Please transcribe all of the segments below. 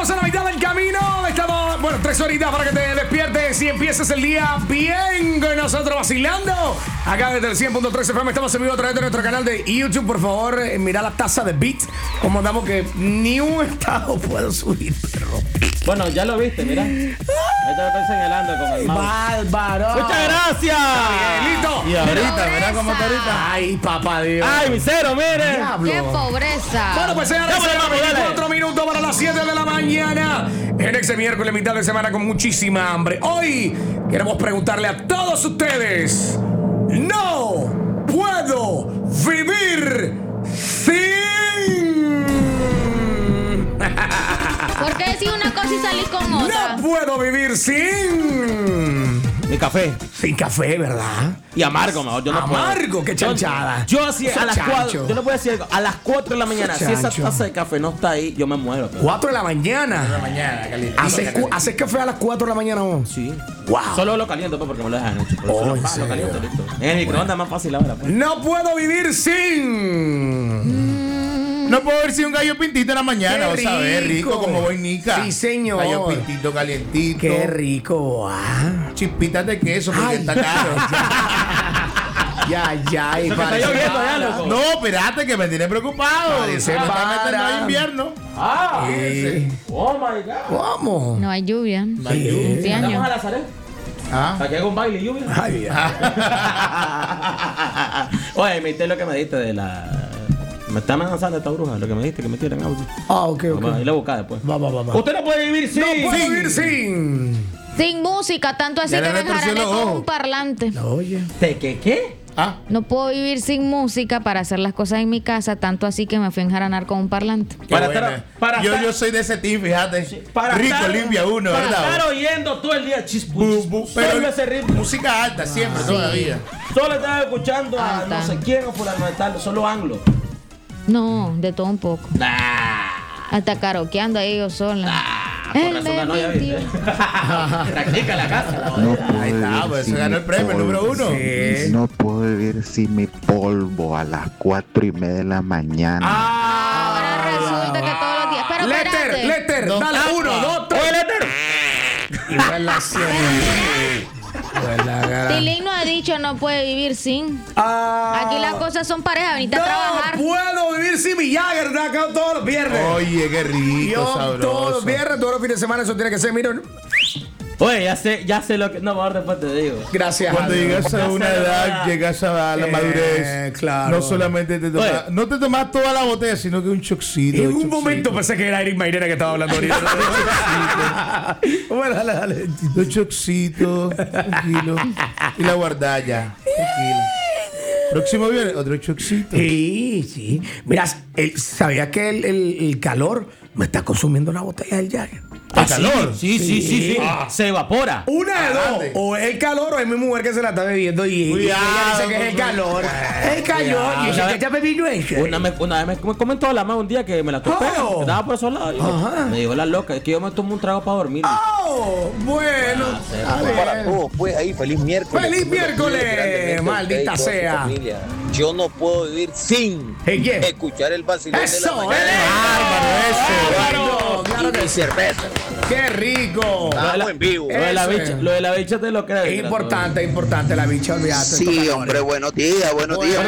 estamos en la mitad del camino. Estamos, 3 horitas para que te despiertes y empieces el día bien con nosotros vacilando. Acá desde el 100.3 FM estamos en vivo a través de nuestro canal de YouTube. Por favor, mira la tasa de beat. Como andamos que ni un estado puedo subir, perro. Bueno, ya lo viste, mira. Ahí te lo estoy señalando con el mouse. ¡Bárbaro! ¡Muchas gracias! ¡Listo! Y ahorita, mira cómo está ahorita. ¡Ay, papá Dios! ¡Ay, mi cero, mire! ¡Diablo! ¡Qué pobreza! Bueno, pues señores, Vamos, 24 minutos para las 7 de la mañana. En este miércoles, mitad de semana con muchísima hambre. Hoy queremos preguntarle a todos ustedes: no puedo vivir sin... ¿Por qué decir una cosa y salir con otra? No puedo vivir sin... Mi café. Sin café, ¿verdad? Y amargo, mejor. Yo no Amargo, puedo. qué chanchada. Yo así Eso a las chancho. 4. Yo le voy a decir algo. A las 4 de la mañana, si esa chancho. taza de café no está ahí, yo me muero. 4 de la mañana. mañana, caliente. ¿Haces café a las 4 de la mañana vos? Sí. Wow. Solo lo caliento, pues, porque me lo dejan hecho. Pero Oh, solo ¿en lo serio? caliento, listo. En el microondas es más fácil ahora, pues. No puedo vivir sin... No puedo ver si un gallo pintito en la mañana, Qué vas a ver, rico. rico como boinica. Sí, señor. Gallo pintito calientito. Qué rico. Chispitas de queso porque Ay, está caro. Ya, y Está parece lloviendo ya, para. loco. No, espérate que me tiene preocupado. Parece Se me está para. metiendo en invierno. Ah, Sí. oh my God. ¿Cómo? No hay lluvia. Sí. Este año. Vamos a la Zaret. Ah. Para que haga un baile y lluvia. Ay, Dios. Oye, imité lo que me diste de la. Me está amenazando esta bruja, lo que me diste, que me tiren audio. Ok. Vamos, y la busca después. Va. Usted no puede vivir sin. No puedo vivir sin... Sin música, tanto así Ya que le me retorció enjarané los con ojos. un parlante. Oye. ¿Qué? Ah. No puedo vivir sin música para hacer las cosas en mi casa, tanto así que me fui a enjaranar con un parlante. Qué Para buena. estar- para yo, estar- yo soy de ese team, fíjate. Para Rico, estar- limpia uno, para ¿verdad? estar oyendo todo el día chispu, Bu, bu, pero solo ese ritmo. música alta, siempre, toda la vida. Solo estaba escuchando a Alta. no sé quién o fulano de tal, solo anglo. No, de todo un poco. Hasta karaokeando ahí yo sola. Por razón ganó, ya viste. Practica la casa. Ahí está, pues se ganó el premio, el número 1. Sí. No puedo vivir sin mi polvo a las 4:30 de la mañana. Ahora resulta que todos los días. Pero espérate. Letter, dale 1, 2, 3. Oye, Letter. Y relación. Tilín no ha dicho no puede vivir sin. Aquí las cosas son pareja, venite a trabajar. No puedo vivir sin mi Jagger, acá todos los viernes. Oye, qué rico, Yo sabroso. todos los viernes, todos los fines de semana, eso tiene que ser, miren. Oye, ya sé lo que. No, mejor después te digo. Gracias. Cuando Dios. llegas a una edad, llegas a la madurez. claro. No solamente te tomas, Oye. no te tomas toda la botella, sino que un chocito. En un chocito. momento pensé que era Eric Mairena que estaba hablando ahorita. Bueno, dale. Un chocito, tranquilo. Y la guardás ya. Tranquilo. Próximo viernes, otro chocito. Sí. Mira, ¿sabía que el calor me está consumiendo la botella del Jagger? ¿El calor? Sí. Se evapora. Una de dos. Grande. O es el calor o es mi mujer que se la está bebiendo y ella dice que es el calor. El calor. Y dice que está bebiendo eso. Una vez me comentó la más un día que me la topé. Oh. Que estaba por esos lados. Ajá. Me dijo la loca, es que yo me tomo un trago para dormir. Oh, bueno. A Para ver. todos, pues ahí, feliz miércoles. ¡Feliz miércoles! Grandemente Maldita a usted y a toda su sea. familia. Yo no puedo vivir sin ¿El qué? escuchar el vacilón de la Eso, mañana. Claro, Y claro que mi sí. cerveza. ¡Qué rico! Estamos en vivo. Lo de la Eso bicha, es. lo de la bicha te lo crees. Es importante la bicha, olvídate. Sí, hombre, buenos días. Buenos días.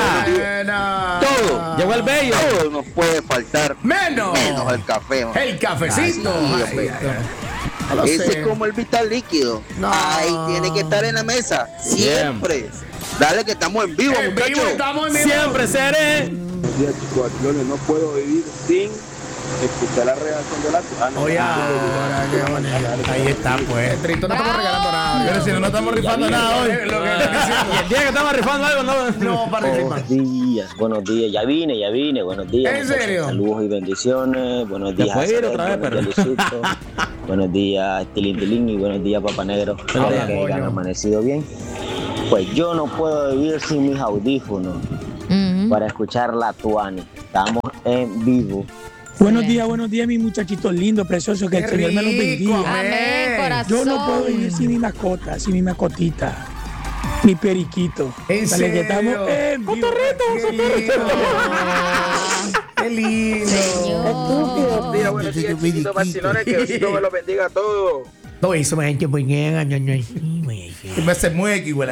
Todo. Llegó el bello. Todo nos puede faltar, Menos el café. man. el cafecito. Ay, Ay, hombre. ay, ay. No lo Ese sé. es como el vital líquido. No. Ahí tiene que estar en la mesa. Siempre. Dale que estamos en vivo, En vivo, muchachos. estamos en vivo. Siempre seré. Buenos días, chicos. Aquí no puedo vivir sin escuchar la redacción de la ciudad. Oye, ahora, qué bonito. Ahí está, pues. Trito, no estamos ¡Bravo! regalando nada. Pero si no estamos rifando nada hoy. Lo que Y el día que estamos rifando algo, no participa. Buenos días, ya vine, buenos días. ¿En muchachos. serio? Saludos y bendiciones, buenos días. puedes ir Zaret, otra vez, buenos días, Luisito, buenos días, Tilín y buenos días, Papá Negro. Espero que coño. hayan amanecido bien. Pues yo no puedo vivir sin mis audífonos Ujú. para escuchar la Tuani. Estamos en vivo. Buenos días, mis muchachitos lindos, preciosos, que el Qué Señor me los rico, bendiga. Amén, corazón. Yo no puedo vivir sin mi mascota, sin mi mascotita, mi periquito. ¿En Dale, que estamos serio? en vivo. Qué lindo. Qué lindo. Señor. Día, buenos días, chiquitos vacilones, que Diosito me los bendiga a todos. Todo eso me ha hecho muy bien. Me hace mueque, güey.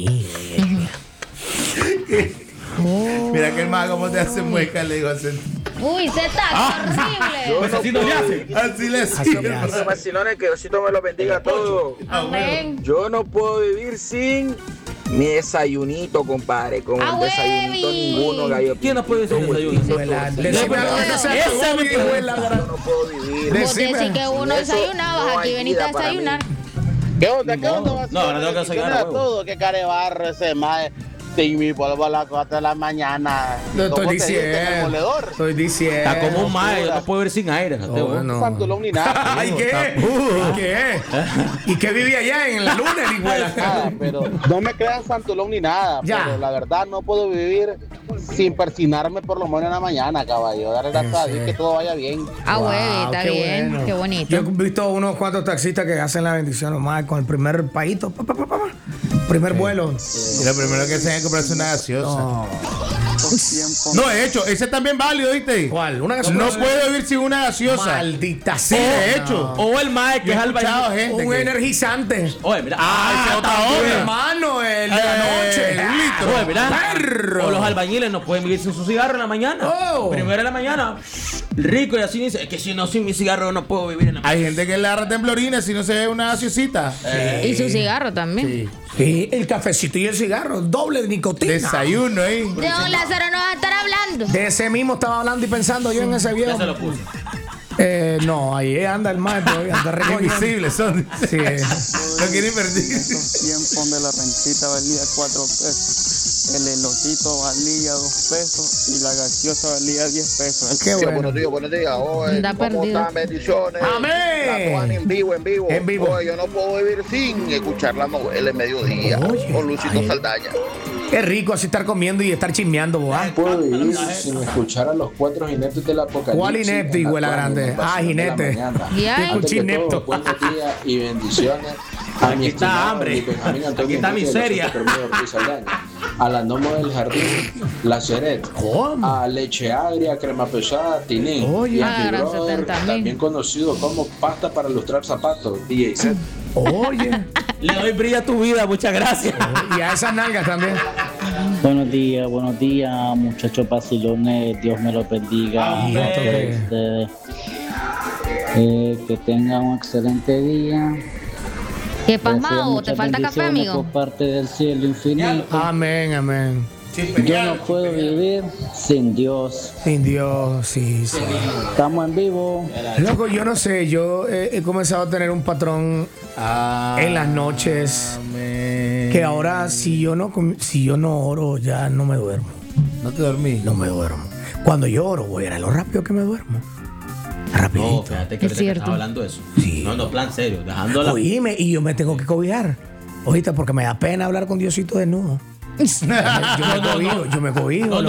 Mira que el mago cómo te hace mueca, le digo así. Uy, se está horrible. Así no le hace. Así le sirve. Chiquitos vacilones, que Diosito me los bendiga a todos. Amén. Yo no puedo vivir sin mi desayunito, compadre. Con ¡A el desayunito huevi! ninguno, gallo. ¿Quién no puede decir desayuno? Decime algo que sea Esa tu hobby, me- güey, la Yo gran- no puedo vivir. Vos decís que uno Eso desayunabas, no aquí hay veniste a vida para mí. desayunar. ¿Qué onda? ¿Qué onda? No, ahora tengo que desayunar a huevo. todo, que carebarro ese mae. Sin mi polvo a las 4 de la mañana. Lo estoy ¿Cómo te dice en el diciendo. moledor? Estoy diciendo. Está como un mae, yo no puedo vivir sin aire. Oh, no. Santulón ni nada. Ay, ¿qué? ¿Qué? ¿Y qué vivía allá en la luna, el Nada, igual? pero no me crean santulón ni nada. Ya. Pero la verdad no puedo vivir sin persinarme por lo menos en la mañana, caballo. Darle gracias a Dios que todo vaya bien. Ah, Wow, güey, está qué bien. bueno. Qué bonito. Yo he visto unos cuantos taxistas que hacen la bendición nomás con el primer paíto. Primer vuelo. Y lo primero que hacen es comprarse una gaseosa. No. No, de hecho, ese es también válido, ¿viste? ¿Cuál? ¿Una gaseosa? No puedo vivir sin una gaseosa. Maldita Sí, sea. de hecho. O el mae que Yo es he escuchado albañil. gente Un que- energizante. Oye, mira. esa otra Tu hora. hermano, el de la noche. un litro. Oye, mira. Perro. O los albañiles no pueden vivir sin su cigarro en la mañana. Oh. Primero en la mañana. Rico y así dice, es que si no, sin mi cigarro no puedo vivir en la mañana. Hay gente que le agarra temblorina si no se ve una gaseosita. Y su cigarro también. Sí, el cafecito y el cigarro. Doble de nicotina. Desayuno, ¿eh? De don Lázaro no vas a estar hablando. De ese mismo estaba hablando y pensando yo en ese viejo. Ya se lo puse. No, ahí anda el maestro, anda recogiendo. Invisibles son. Sí. No quiere invertir. Tiempos de la rentita valía 4 pesos. El elotito valía 2 pesos. Y la gaseosa valía 10 pesos. Qué bueno. Buenos días. Oye, Anda ¿cómo perdido. están? Bendiciones. Amén. La Tuani en vivo. En vivo. Oye, yo no puedo vivir sin escuchar la novela en mediodía. Oye, Con Luisito Saldaña. Qué rico así estar comiendo y estar chismeando, boa. Puedo vivir sin escuchar a los 4 jinetes del apocalipsis. ¿Cuál jinete, en la hijuela Tuani, grande? en la Ah, pasión de la jinete. mañana. Ya. Escuché Antes que inepto. todo, buenos días y bendiciones a Aquí mi está estimado hambre. Luis Benjamín Antonio Aquí está Enrique de miseria. los Centros Permisos Ortiz Saldaña, a la Nomo del Jardín, La Cheret, ¿Cómo? a Leche Agria, Crema Pesada, Tilín, Oye. y Ah, a mi gran brother, 70.000. también conocido como pasta para lustrar zapatos, DJ Set. Oye. Le doy brillo a tu vida, muchas gracias. Y a esas nalgas también. Buenos días, muchachos vacilones. Dios me los bendiga. Amén. A todos ustedes. Que tengan un excelente día. ¿Qué Reciban pasmado? ¿Te muchas falta café, bendiciones amigo? por parte del cielo infinito. Amén, amén. Yo no puedo vivir sin Dios. Sin Dios, sí, sí. Estamos en vivo. Loco, yo no sé, yo he comenzado a tener un patrón en las noches que ahora si yo no oro ya no me duermo. No te dormí. No me duermo. Cuando yo oro, voy a lo rápido que me duermo. Rapidito. No, fíjate que Es ahorita que cierto. estás hablando de eso. Sí. No, plan serio. Dejándola. Oíme, y yo me tengo que cobijar. Oíste, porque me da pena hablar con Diosito desnudo. Yo me cobijo. No.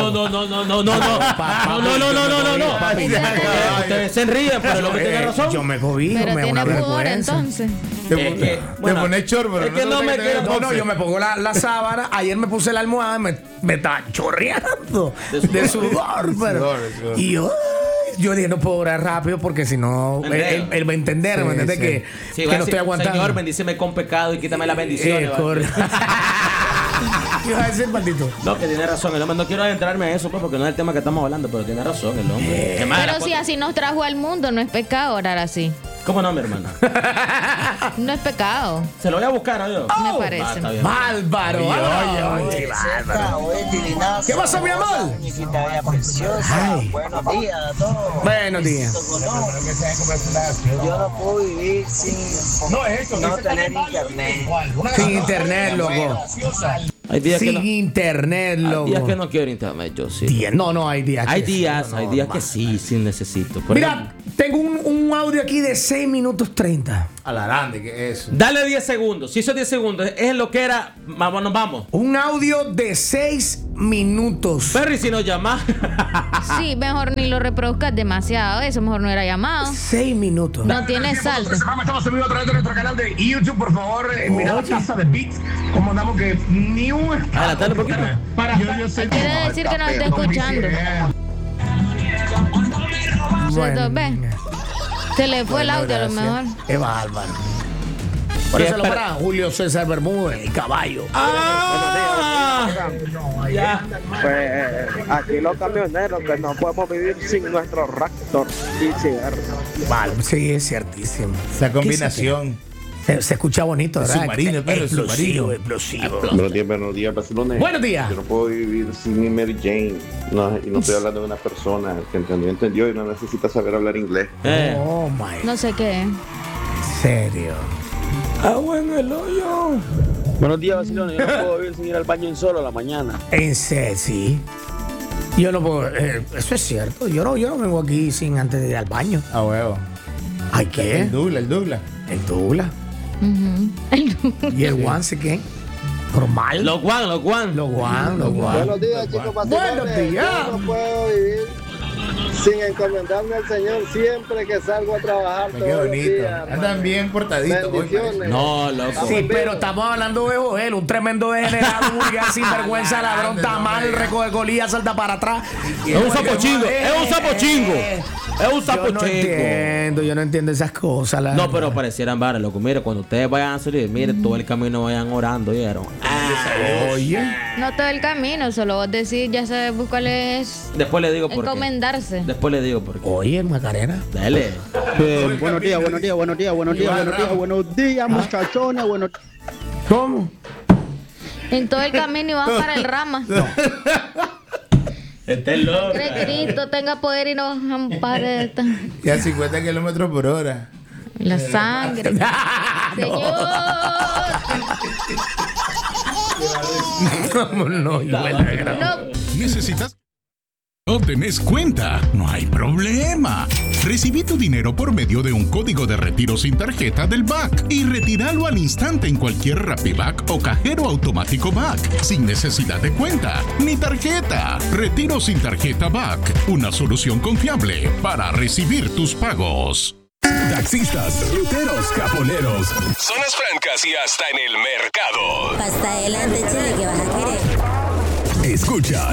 Ustedes se ríen, pero lo que tiene razón. Yo me cobijo, Pero me da una tiene pudor vergüenza. entonces. Te pones chorro, pero es que no me quiero No, yo me pongo la sábana. Ayer me puse la almohada y me está chorreando de sudor. Pero, sudor. y yo dije, no puedo orar rápido porque si no, él va a entender, ¿me entiendes? Que, Sí, que va a no estoy decir, aguantando. Señor, bendíceme con pecado y quítame las bendiciones. va. Correcto. ¿Qué vas a decir, maldito? No, que tiene razón. El hombre, no quiero adentrarme a eso, pues, porque no es el tema que estamos hablando, pero tiene razón el hombre. ¿Qué más? Pero si así nos trajo al mundo, no es pecado orar así. ¿Cómo no, mi hermana? No es pecado, Se lo voy a buscar, ¿no? Yo. me parece. Está bien. Bárbaro. Oye, ¿Qué pasa, mi amor? Ay. Buenos días a todos. Buenos días. Yo no puedo vivir sin no tener internet. Sin internet, loco. Hay días que Sin no, internet, hay loco. días que no quiero internet, yo sí. No, hay días. Hay que días, sí, hay días que sí necesito. Por Mira, ejemplo, tengo un audio aquí de 6 minutos 30. A la grande, ¿qué es eso? dale 10 segundos. Si esos 10 segundos es lo que era, vamos. Un audio de 6 minutos. Perry, si nos llamas. Sí, mejor ni lo reproduzcas demasiado, eso mejor no era llamado. 6 minutos. No tiene salto. Estamos subidos a través de nuestro canal de YouTube, por favor. Mira la tasa de bits. Como andamos que ni un... Adelantale un poquito. Yo soy Quiere decir que nos está escuchando. 200, ve. Se le fue el audio a lo mejor. Qué bárbaro. Por eso lo para Julio César Bermúdez, el caballo. Ya. Pues aquí los camioneros que no podemos vivir sin nuestro Raptor y cigarros. Vale, sí, es ciertísimo. Esa combinación. Se escucha bonito, ¿verdad? Submarino, pero explosivo, submarino. explosivo. Buenos días, Barcelona. Buenos días. Yo no puedo vivir sin mi Mary Jane. No, y no estoy hablando de una persona que entendió y no necesita saber hablar inglés. Oh, my. No sé qué. ¿En serio? Agua en el hoyo. Buenos días, Basilón. Yo no puedo vivir sin ir al baño en solo a la mañana. En serio, sí. Yo no puedo. Eso es cierto. Yo no vengo aquí sin antes de ir al baño. A huevo. ¿Ay qué? El Douglas. El Douglas. ¿Y el Once again? Normal. Los Juan. Buenos días, chicos. Buenos días. Yo no puedo vivir sin encomendarme al Señor siempre que salgo a trabajar. Qué todos los bonito. días, Andan bien portaditos. hoy, bendiciones. No, loco. Sí, pero estamos hablando de Joel, un tremendo degenerado, vulgar, sinvergüenza, ladrón, tamal, recoge colillas, salta para atrás. Es un sapo chingo. Es un sapo chingo. Es un sapo Yo no entiendo esas cosas. No, pero parecieran varas, loco. Mire, cuando ustedes vayan a salir, mire, todo el camino vayan orando, ¿vieron? Oye. No todo el camino, solo vos decís, ya sabes, cuál es. Después le digo por qué. Encomendarse. Después le digo por qué. Oye, Macarena. Dale. Buenos días, muchachones. ¿Cómo? En todo el camino y vas para el Rama. Este es loco. Cristo tenga poder y nos ampare. Y a 50 kilómetros por hora. La sangre. Señor. ¿Cómo no? No. ¿Necesitas? No tenés cuenta, no hay problema. Recibí tu dinero por medio de un código de retiro sin tarjeta del BAC y retíralo al instante en cualquier RappiBac o cajero automático BAC, sin necesidad de cuenta ni tarjeta. Retiro sin tarjeta BAC, una solución confiable para recibir tus pagos. Taxistas, ruteros, caponeros, zonas francas y hasta en el mercado. Pasta adelante, chile, que vas a querer. Escucha